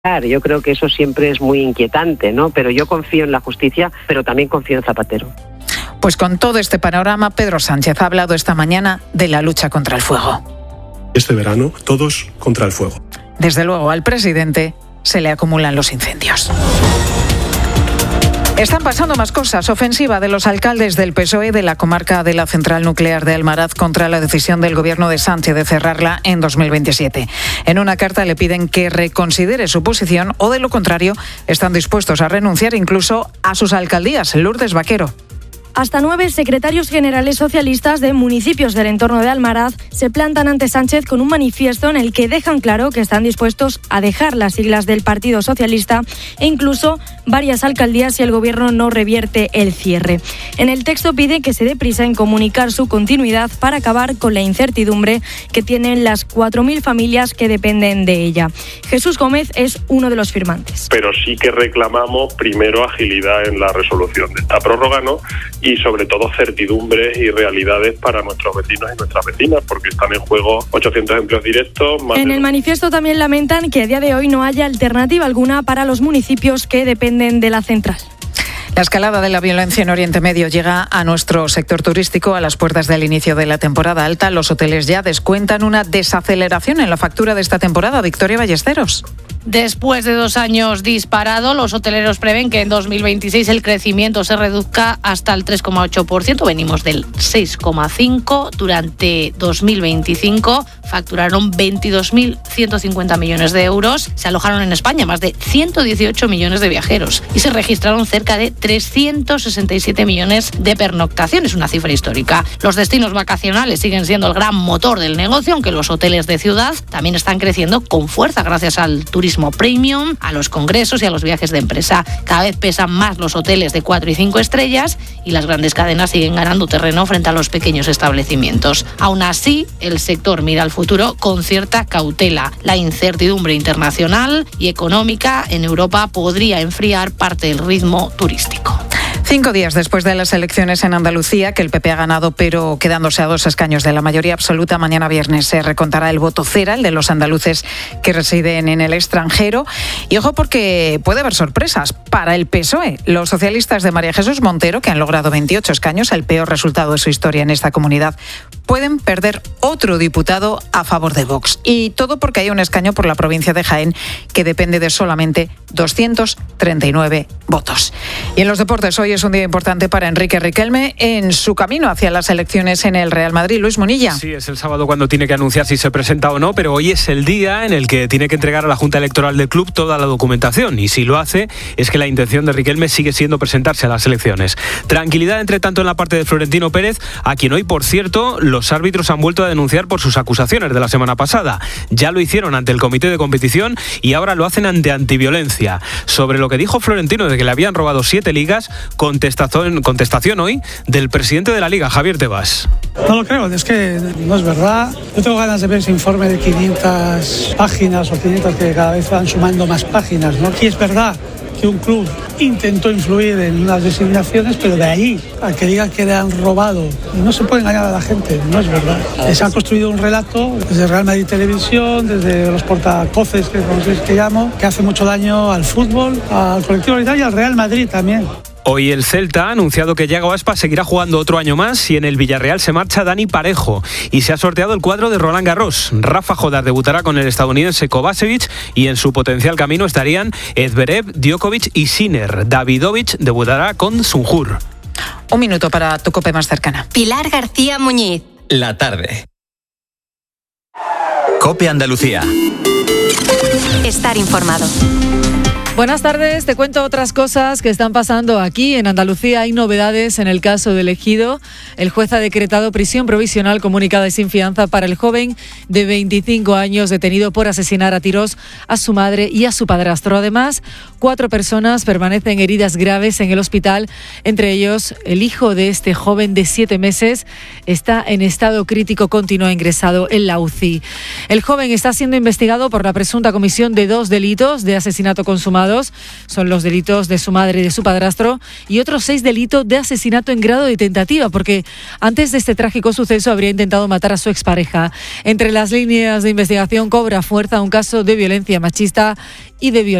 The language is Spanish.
Yo creo que eso siempre es muy inquietante, ¿no? Pero yo confío en la justicia, pero también confío en Zapatero. Pues con todo este panorama, Pedro Sánchez ha hablado esta mañana de la lucha contra el fuego. Este verano, todos contra el fuego. Desde luego, al presidente se le acumulan los incendios. Están pasando más cosas. Ofensiva de los alcaldes del PSOE de la comarca de la central nuclear de Almaraz contra la decisión del gobierno de Sánchez de cerrarla en 2027. En una carta le piden que reconsidere su posición o, de lo contrario, están dispuestos a renunciar incluso a sus alcaldías. Lourdes Vaquero. Hasta 9 secretarios generales socialistas de municipios del entorno de Almaraz se plantan ante Sánchez con un manifiesto en el que dejan claro que están dispuestos a dejar las siglas del Partido Socialista e incluso varias alcaldías si el gobierno no revierte el cierre. En el texto pide que se dé prisa en comunicar su continuidad para acabar con la incertidumbre que tienen las 4.000 familias que dependen de ella. Jesús Gómez es uno de los firmantes. Pero sí que reclamamos primero agilidad en la resolución de esta prórroga, ¿no? Y sobre todo certidumbre y realidades para nuestros vecinos y nuestras vecinas, porque están en juego 800 empleos directos. En el manifiesto también lamentan que a día de hoy no haya alternativa alguna para los municipios que dependen de la central. La escalada de la violencia en Oriente Medio llega a nuestro sector turístico a las puertas del inicio de la temporada alta. Los hoteles ya descuentan una desaceleración en la factura de esta temporada. Victoria Ballesteros. Después de 2 años disparado, los hoteleros prevén que en 2026 el crecimiento se reduzca hasta el 3,8%. Venimos del 6,5%. Durante 2025 facturaron 22.150 millones de euros. Se alojaron en España más de 118 millones de viajeros y se registraron cerca de 367 millones de pernoctaciones, una cifra histórica. Los destinos vacacionales siguen siendo el gran motor del negocio, aunque los hoteles de ciudad también están creciendo con fuerza gracias al turismo premium, a los congresos y a los viajes de empresa. Cada vez pesan más los hoteles de 4 y 5 estrellas y las grandes cadenas siguen ganando terreno frente a los pequeños establecimientos. Aún así, el sector mira al futuro con cierta cautela. La incertidumbre internacional y económica en Europa podría enfriar parte del ritmo turístico. 5 días después de las elecciones en Andalucía, que el PP ha ganado, pero quedándose a 2 escaños de la mayoría absoluta, mañana viernes se recontará el voto cera, el de los andaluces que residen en el extranjero. Y ojo, porque puede haber sorpresas para el PSOE. Los socialistas de María Jesús Montero, que han logrado 28 escaños, el peor resultado de su historia en esta comunidad, pueden perder otro diputado a favor de Vox. Y todo porque hay un escaño por la provincia de Jaén que depende de solamente 239 votos. Y en los deportes, hoy es un día importante para Enrique Riquelme en su camino hacia las elecciones en el Real Madrid. Luis Munilla. Sí, es el sábado cuando tiene que anunciar si se presenta o no, pero hoy es el día en el que tiene que entregar a la Junta Electoral del club toda la documentación. Y si lo hace, es que la intención de Riquelme sigue siendo presentarse a las elecciones. Tranquilidad, entre tanto, en la parte de Florentino Pérez, a quien hoy, por cierto, los árbitros han vuelto a denunciar por sus acusaciones de la semana pasada. Ya lo hicieron ante el comité de competición y ahora lo hacen ante Antiviolencia. Sobre lo que dijo Florentino de que le habían robado 7 ligas, contestación hoy del presidente de la Liga, Javier Tebas. No lo creo, es que no es verdad. Yo tengo ganas de ver ese informe de 500 páginas o 500 que cada vez van sumando más páginas, ¿no? Y es verdad que un club intentó influir en unas designaciones, pero de ahí a que digan que le han robado, no se puede engañar a la gente, no es verdad. Se ha construido un relato desde Real Madrid Televisión, desde los portacoces que llamo, que hace mucho daño al fútbol, al colectivo y al Real Madrid también. Hoy el Celta ha anunciado que Yago Aspas seguirá jugando otro año más y en el Villarreal se marcha Dani Parejo. Y se ha sorteado el cuadro de Roland Garros. Rafa Jodar debutará con el estadounidense Kovacevic y en su potencial camino estarían Zverev, Djokovic y Sinner. Davidovich debutará con Sunjur. 1 minuto para tu COPE más cercana. Pilar García Muñiz. La tarde. COPE Andalucía. Estar informado. Buenas tardes, te cuento otras cosas que están pasando aquí en Andalucía. Hay novedades en el caso del Ejido. El juez ha decretado prisión provisional comunicada y sin fianza para el joven de 25 años detenido por asesinar a tiros a su madre y a su padrastro. Además, 4 personas permanecen heridas graves en el hospital. Entre ellos, el hijo de este joven de 7 meses está en estado crítico, continúa ingresado en la UCI. El joven está siendo investigado por la presunta comisión de 2 delitos de asesinato consumado sumados. Son los delitos de su madre y de su padrastro y otros 6 delitos de asesinato en grado de tentativa, porque antes de este trágico suceso habría intentado matar a su expareja. Entre las líneas de investigación cobra fuerza un caso de violencia machista y de violencia